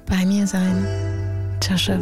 bei mir sein. Joshua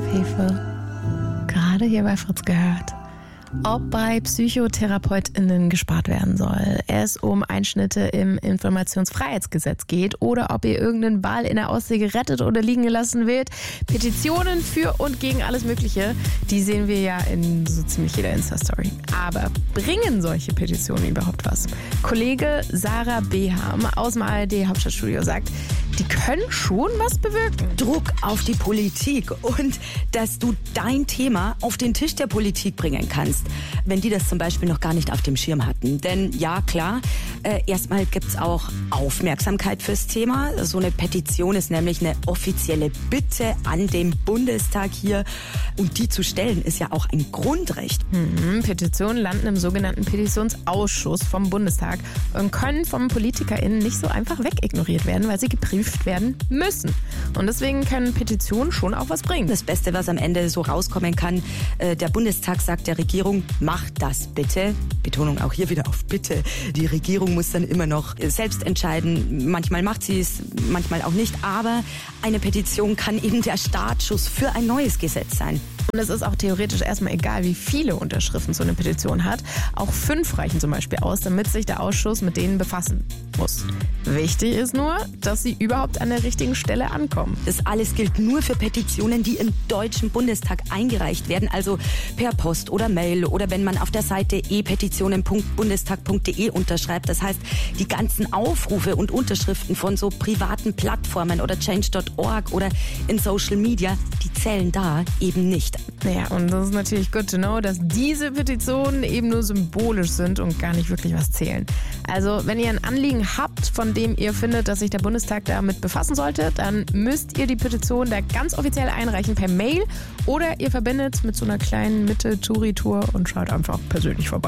Fefe, gerade hier bei Fritz gehört. Ob bei PsychotherapeutInnen gespart werden soll, es um Einschnitte im Informationsfreiheitsgesetz geht oder ob ihr irgendeinen Ball in der Ostsee gerettet oder liegen gelassen wird. Petitionen für und gegen alles Mögliche, die sehen wir ja in so ziemlich jeder Insta-Story. Aber bringen solche Petitionen überhaupt was? Kollege Sarah Beham aus dem ARD-Hauptstadtstudio sagt, die können schon was bewirken. Druck auf die Politik und dass du dein Thema auf den Tisch der Politik bringen kannst, wenn die das zum Beispiel noch gar nicht auf dem Schirm hatten. Denn ja, klar, erstmal gibt's auch Aufmerksamkeit fürs Thema. So eine Petition ist nämlich eine offizielle Bitte an den Bundestag hier. Und die zu stellen, ist ja auch ein Grundrecht. Petitionen landen im sogenannten Petitionsausschuss vom Bundestag und können von PolitikerInnen nicht so einfach wegignoriert werden, weil sie geprüft werden müssen. Und deswegen können Petitionen schon auch was bringen. Das Beste, was am Ende so rauskommen kann, der Bundestag sagt der Regierung, macht das bitte. Betonung auch hier wieder auf bitte. Die Regierung muss dann immer noch selbst entscheiden. Manchmal macht sie es, manchmal auch nicht. Aber eine Petition kann eben der Startschuss für ein neues Gesetz sein. Und es ist auch theoretisch erstmal egal, wie viele Unterschriften so eine Petition hat. Auch 5 reichen zum Beispiel aus, damit sich der Ausschuss mit denen befassen muss. Wichtig ist nur, dass sie überhaupt an der richtigen Stelle ankommen. Das alles gilt nur für Petitionen, die im Deutschen Bundestag eingereicht werden, also per Post oder Mail oder wenn man auf der Seite e-petitionen.bundestag.de unterschreibt. Das heißt, die ganzen Aufrufe und Unterschriften von so privaten Plattformen oder change.org oder in Social Media, die zählen da eben nicht. Naja, und das ist natürlich good to know, dass diese Petitionen eben nur symbolisch sind und gar nicht wirklich was zählen. Also, wenn ihr ein Anliegen habt, von dem ihr findet, dass sich der Bundestag damit befassen sollte, dann müsst ihr die Petition da ganz offiziell einreichen per Mail oder ihr verbindet mit so einer kleinen Mitte-Touri-Tour und schaut einfach persönlich vorbei.